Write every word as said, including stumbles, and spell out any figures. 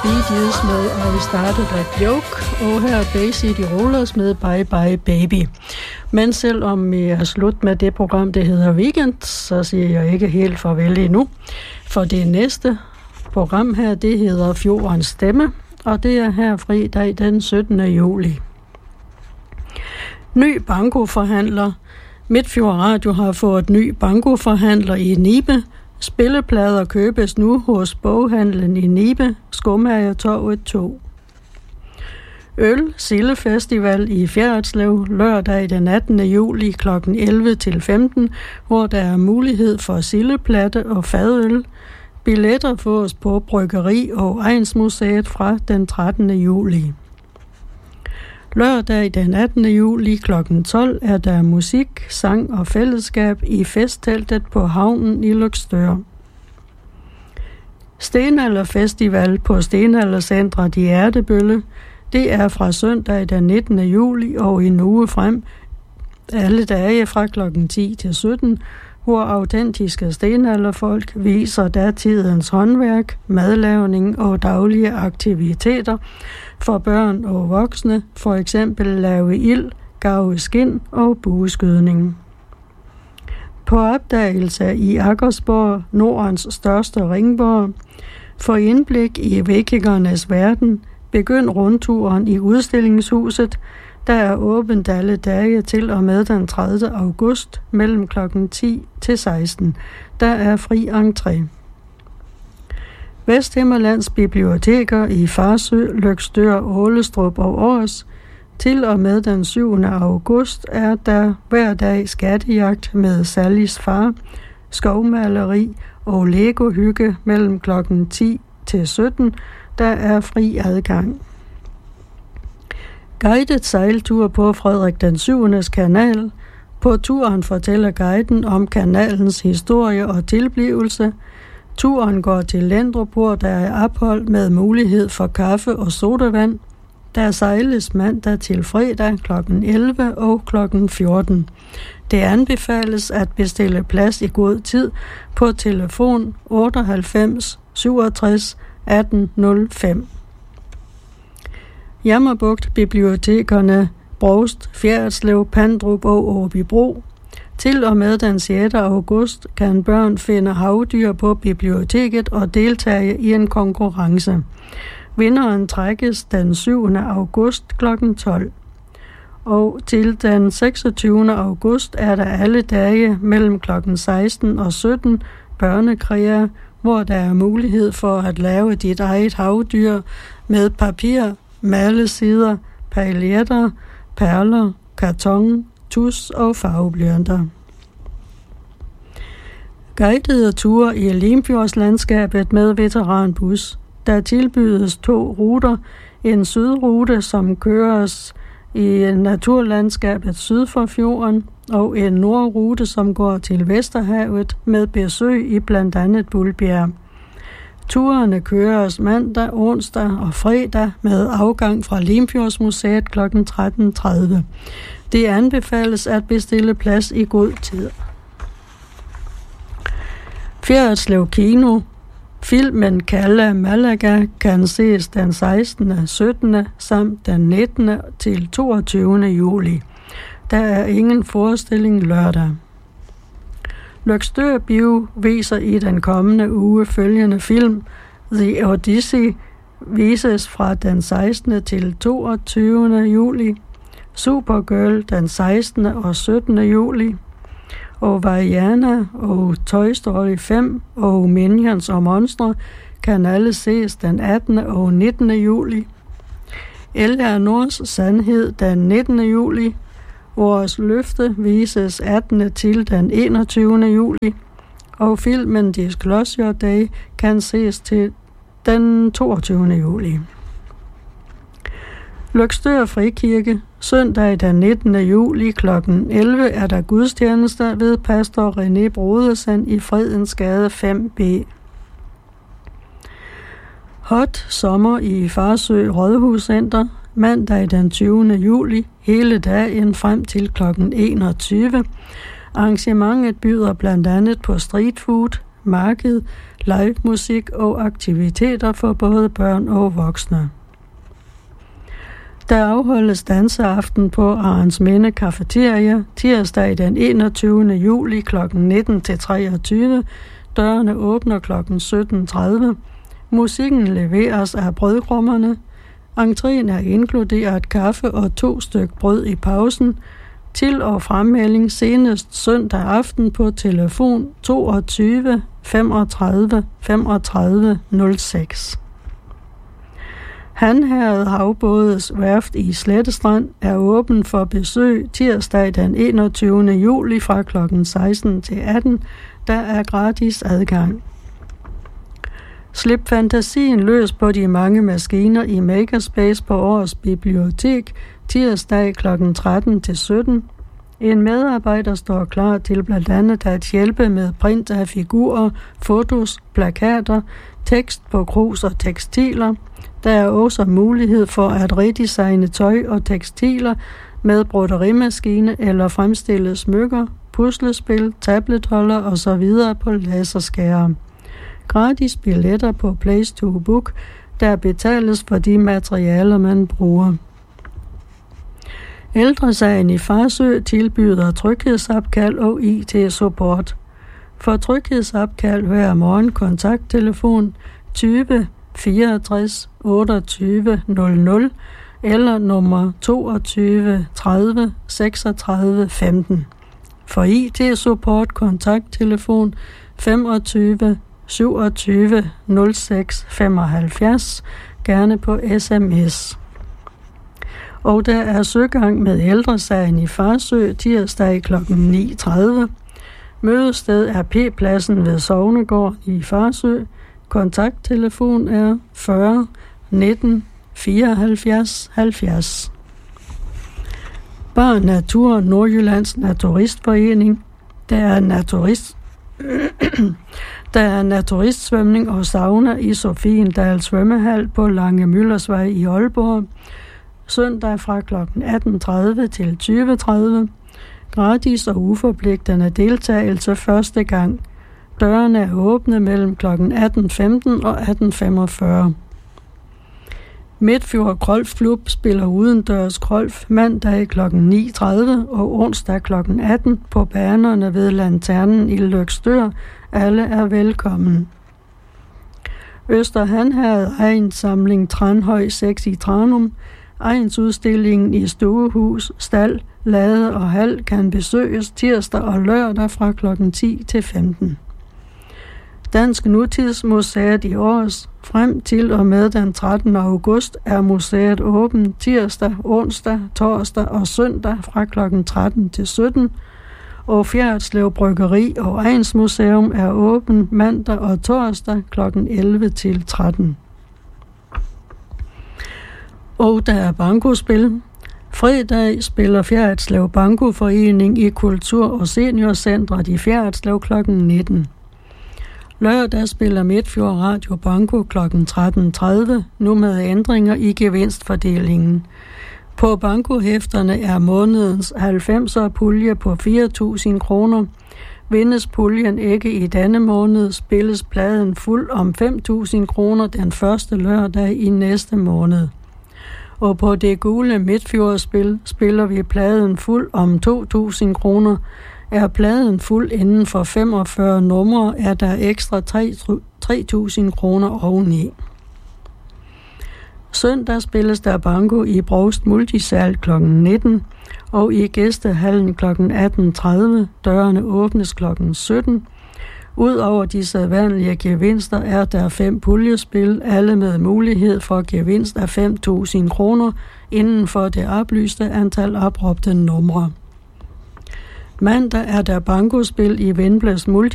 Bee Gees med I Started a Joke, og her er Bay City Rollers med Bye Bye Baby. Men selvom jeg er slut med det program, det hedder Weekend, så siger jeg ikke helt farvel endnu. For det næste program her, det hedder Fjordens Stemme, og det er her fredag den syttende juli. Ny bankoforhandler. Midtfjord Radio har fået ny bankoforhandler i Nibe. Spilleplader købes nu hos boghandlen i Nibe, Skomagertorvet to. Øl Sillefestival i Fjerritslev lørdag den attende juli kl. elleve til femten, hvor der er mulighed for sildeplatte og fadøl. Billetter fås på Bryggeri- og Egnsmuseet fra den trettende juli. Lørdag den attende juli kl. tolv er der musik, sang og fællesskab i festteltet på havnen i Løgstør. Stenalderfestival på Stenaldercentret i Ærtebølle. Det er fra søndag den nittende juli og en uge frem, alle dage fra klokken ti til sytten, hvor autentiske stenalderfolk viser datidens håndværk, madlavning og daglige aktiviteter for børn og voksne, for eksempel lave ild, garve skind og bueskydning. På opdagelse i Aggersborg, Nordens største ringborg, for indblik i vikingernes verden, begynd rundturen i udstillingshuset, der er åbent alle dage til og med den tredivte august mellem klokken ti til seksten. Der er fri entré. Vesthimmerlands biblioteker i Farsø, Løgstør, Ålestrup og Års. Til og med den syvende august er der hver dag skattejagt med Sallys far, skovmaleri og legohygge mellem klokken ti til sytten. Der er fri adgang. Guidet sejltur på Frederik den syvendes kanal. På turen fortæller guiden om kanalens historie og tilblivelse. Turen går til Lendrup, hvor der er ophold med mulighed for kaffe og sodavand. Der sejles mandag til fredag klokken elleve og klokken fjorten. Det anbefales at bestille plads i god tid på telefon otteoghalvfems syvogtres atten nul fem. Jammerbugt bibliotekerne Brovst, Fjerritslev, Pandrup og Åbybro. Til og med den sjette august kan børn finde havdyr på biblioteket og deltage i en konkurrence. Vinderen trækkes den syvende august klokken tolv. Og til den seksogtyvende august er der alle dage mellem klokken seksten og sytten børnekræer, hvor der er mulighed for at lave dit eget havdyr med papir, malesider, pailletter, perler, karton, tus og farveblyanter. Guidede ture i Limfjordslandskabet med veteranbus. Der tilbydes to ruter. En sydrute, som køres i naturlandskabet syd for fjorden, og en nordrute, som går til Vesterhavet med besøg i blandt andet Bulbjerg. Turene køres mandag, onsdag og fredag med afgang fra Limfjordsmuseet kl. tretten tredive. Det anbefales at bestille plads i god tid. Fjerritslev Kino. Filmen Kalla Malaga kan ses den sekstende, syttende samt den nittende til toogtyvende juli. Der er ingen forestilling lørdag. Løgstør Bio viser i den kommende uge følgende film. The Odyssey vises fra den sekstende til toogtyvende juli. Supergirl den sekstende og syttende juli. Og Vaiana og Toy Story fem og Minions og Monstre kan alle ses den attende og nittende juli. Eleanors Sandhed den nittende juli. Vores løfte vises attende til den enogtyvende juli. Og filmen Disclosure Day kan ses til den toogtyvende juli. Løgstør Frikirke. Søndag den nittende juli klokken elleve er der gudstjenester ved pastor René Brodersen i Fredensgade fem B. Hot sommer i Farsø Rådhuscenter. Mandag den tyvende juli, hele dagen frem til klokken enogtyve. Arrangementet byder blandt andet på street food, marked, live musik og aktiviteter for både børn og voksne. Der afholdes danseaften på Arensminde Cafeteria tirsdag den enogtyvende juli klokken nitten til treogtyve. Dørene åbner klokken sytten tredive. Musikken leveres af brødkrummerne. Entréen er inkluderet kaffe og to styk brød i pausen. Til- og fremmelding senest søndag aften på telefon toogtyve femogtredive femogtredive nul seks. Hanherred Havbådes Værft i Slettestrand er åben for besøg tirsdag den enogtyvende juli fra klokken seksten til atten. Der er gratis adgang. Slip fantasien løs på de mange maskiner i Makerspace på Aarhus Bibliotek tirsdag klokken tretten til sytten. En medarbejder står klar til blandt andet at hjælpe med print af figurer, fotos, plakater, tekst på krus og tekstiler. Der er også mulighed for at redesigne tøj og tekstiler med broderimaskine eller fremstille smykker, puslespil, tabletholder osv. på laserskærm. Gratis billetter på Place to Book, der betales for de materialer, man bruger. Ældresagen i Farsø tilbyder tryghedsopkald og I T-support. For tryghedsopkald hver morgen kontakttelefon tyve fireogtres otteogtyve nul nul eller nummer toogtyve tredive seksogtredive femten. For I T-support kontakttelefon femogtyve syvogtyve nul seks femoghalvfjerds, gerne på sms. Og der er søgang med ældresagen i Farsø tirsdag klokken ni tredive. Mødested er P-pladsen ved Sognegård i Farsø. Kontakttelefon er fyrre nitten fireoghalvfjerds halvfjerds. Bar Natur Nordjyllands Naturistforening. Der er naturist Der er naturistsvømning og sauna i Sofiendal Svømmehal på Lange Møllersvej i Aalborg. Søndag fra klokken atten tredive til tyve tredive. Gratis og uforpligtende deltagelse første gang. Dørene er åbne mellem klokken atten femten og atten femogfyrre. Midtfjord Golfklub spiller udendørs golf mandag klokken ni tredive og onsdag klokken atten på banerne ved Lanternen i Løgstør. Alle er velkommen. Øster Hanherred Egnssamling Tranhøj seks i Tranum. Egnsudstillingen i stuehus, stald, lade og hal kan besøges tirsdag og lørdag fra klokken ti til femten. Dansk Nutidsmuseet i Aarhus. Frem til og med den trettende august er museet åbent tirsdag, onsdag, torsdag og søndag fra klokken tretten til sytten. Og Fjerritslev Bryggeri og Egnsmuseum er åbent mandag og torsdag klokken elleve til tretten. Og der er bankospil. Fredag spiller Fjerritslev Bankoforening i Kultur- og Seniorcentret i Fjerritslev klokken nitten. Lørdag spiller Midtfjord Radio Banko klokken tretten tredive, nu med ændringer i gevinstfordelingen. På bankohæfterne er månedens halvfemser pulje på fire tusind kroner. Vindes puljen ikke i denne måned, spilles pladen fuld om fem tusind kroner den første lørdag i næste måned. Og på det gule Midtfjordspil spiller vi pladen fuld om to tusind kroner. Er pladen fuld inden for femogfyrre numre, er der ekstra tre tusind kroner oveni. Søndag spilles der banko i Brovst Multisal klokken nitten og i Gæstehallen klokken atten tredive. Dørene åbnes klokken sytten. Udover de sædvanlige gevinster er der fem puljespil, alle med mulighed for gevinst af fem tusind kroner inden for det oplyste antal opråbte numre. Mandag er der bankospil i Vindblæs Multi